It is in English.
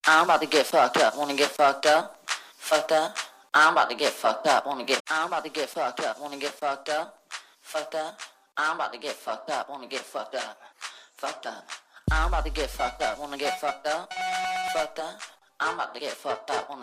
I'm about to get fucked up. Wanna get fucked up? Fucked up. I'm about to get fucked up. Wanna get. I'm about to get fucked up. Wanna get fucked up? Fucked up. I'm about to get fucked up. Wanna get fucked up? Fucked up. I'm about to get fucked up. Wanna get fucked up? Fucked up. I'm about to get fucked up. Wanna